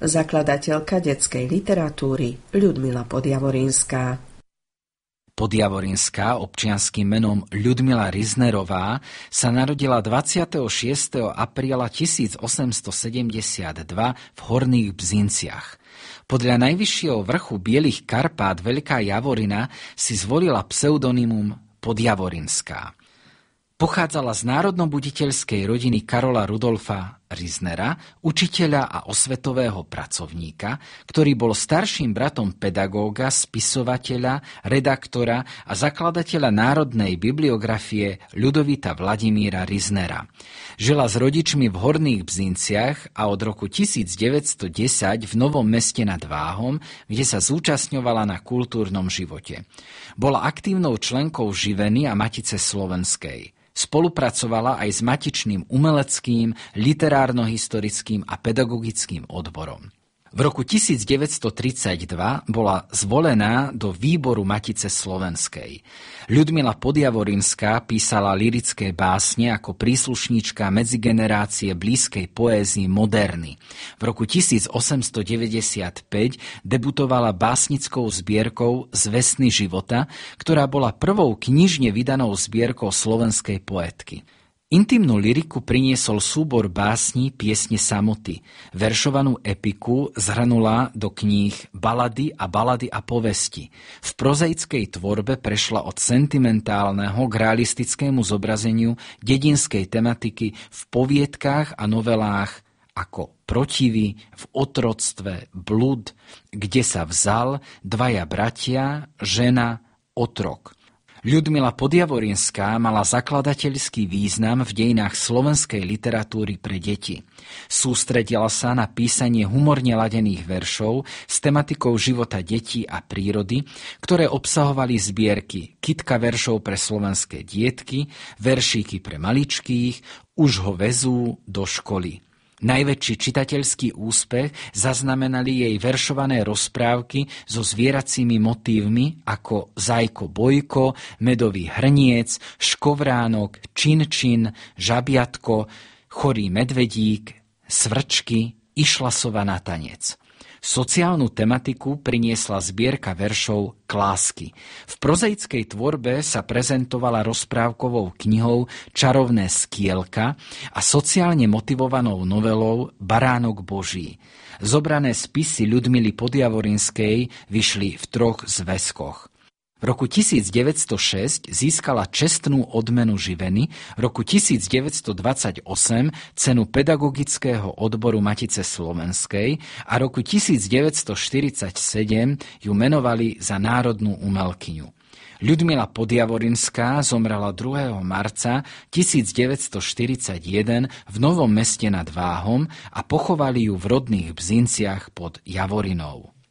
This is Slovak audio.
zakladateľka detskej literatúry Ľudmila Podjavorinská. Podjavorinská, občianskym menom Ľudmila Riznerová, sa narodila 26. apríla 1872 v Horných Bzinciach. Podľa najvyššieho vrchu Bielých Karpát Veľká Javorina si zvolila pseudonymum Podjavorinská. Pochádzala z národnobuditeľskej rodiny Karola Rudolfa Riznera, učiteľa a osvetového pracovníka, ktorý bol starším bratom pedagóga, spisovateľa, redaktora a zakladateľa národnej bibliografie Ľudovita Vladimíra Riznera. Žila s rodičmi v Horných Bzinciach a od roku 1910 v Novom Meste nad Váhom, kde sa zúčastňovala na kultúrnom živote. Bola aktívnou členkou Živeny a Matice slovenskej. Spolupracovala aj s Matičným umeleckým, literárno-historickým a pedagogickým odborom. V roku 1932 bola zvolená do výboru Matice slovenskej. Ľudmila Podjavorinská písala lyrické básne ako príslušníčka medzigenerácie blízkej poézii moderny. V roku 1895 debutovala básnickou zbierkou Zvestny života, ktorá bola prvou knižne vydanou zbierkou slovenskej poetky. Intimnú lyriku priniesol súbor básní Piesne samoty. Veršovanú epiku zhrnula do kníh Balady a povesti. V prozaickej tvorbe prešla od sentimentálneho k realistickému zobrazeniu dedinskej tematiky v poviedkách a novelách ako Protivy, V otroctve, Blud, Kde sa vzal, Dvaja bratia, Žena, Otrok. Ľudmila Podjavorinská mala zakladateľský význam v dejinách slovenskej literatúry pre deti. Sústredila sa na písanie humorne ladených veršov s tematikou života detí a prírody, ktoré obsahovali zbierky Kytka veršov pre slovenské dietky, veršíky pre maličkých, Už ho vezú do školy. Najväčší čitateľský úspech zaznamenali jej veršované rozprávky so zvieracími motívmi ako Zajko Bojko, Medový hrniec, Škovránok, Čin, Žabiatko, Chorý medvedík, Svrčky, Išla sova na tanec. Sociálnu tematiku priniesla zbierka veršov Klásky. V prozaickej tvorbe sa prezentovala rozprávkovou knihou Čarovné skielka a sociálne motivovanou novelou Baránok Boží. Zobrané spisy Ľudmily Podjavorinskej vyšli v 3 zväzkoch. V roku 1906 získala čestnú odmenu Živeny, v roku 1928 cenu pedagogického odboru Matice slovenskej a roku 1947 ju menovali za národnú umelkyňu. Ľudmila Podjavorinská zomrela 2. marca 1941 v Novom Meste nad Váhom a pochovali ju v rodných Bzinciach pod Javorinou.